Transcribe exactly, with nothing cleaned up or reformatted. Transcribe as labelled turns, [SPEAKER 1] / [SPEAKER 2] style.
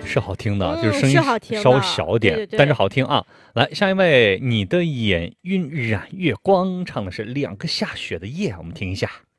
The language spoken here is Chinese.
[SPEAKER 1] 是好听的，
[SPEAKER 2] 嗯，
[SPEAKER 1] 就是声音
[SPEAKER 2] 是好听
[SPEAKER 1] 稍微
[SPEAKER 2] 的，
[SPEAKER 1] 小点，
[SPEAKER 2] 对对对。
[SPEAKER 1] 但是好听啊。来，下一位，你的眼晕染月光，唱的是两个下雪的夜，我们听一下。